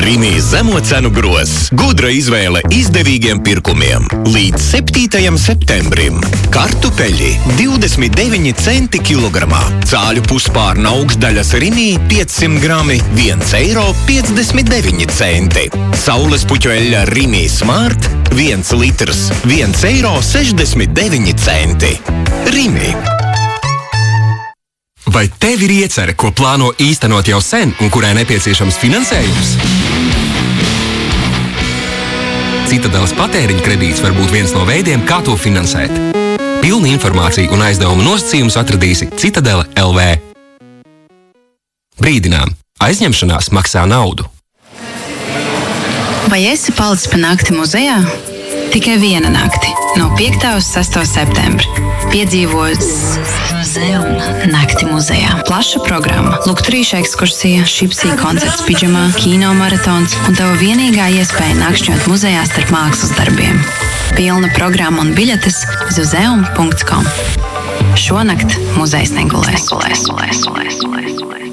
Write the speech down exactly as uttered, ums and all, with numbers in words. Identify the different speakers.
Speaker 1: Rimi zemo cenu gros. Gudra izvēle izdevīgiem pirkumiem. Līdz septītajam septembrim. Kartupeļi divdesmit deviņi centi kilogramā. Cāļu puspārna augšdaļas Rimi piecsimt grami viens eiro piecdesmit deviņi centi. Saules puķu eļļa Rimi Smart viens litrs viens eiro sešdesmit deviņi centi. Rimi.
Speaker 2: Vai tev ir iecerē, ko plāno īstenot jau sen un kurai nepieciešams finansējums? Citadeles patēriņa kredīts var būt viens no veidiem, kā to finansēt. Pilnu informāciju un aizdevumu nosacījumus atradīsi Citadele L V. Brīdinām! Aizņemšanās maksā naudu.
Speaker 3: Vai esi palicis pa nakti muzejā? Tikai viena nakti, no piektā uz sesto septembri. Piedzīvot muzeju nakti muzejā. Plaša programma, lukturīša ekskursija, šipsī koncerts pidžamā, kino maratons un tava vienīgā iespēja nakšņot muzejā starp mākslas darbiem. Pilna programma un biļetes muzeum punkts com. Šonakt muzejs negulēs. negulēs, negulēs, negulēs, negulēs.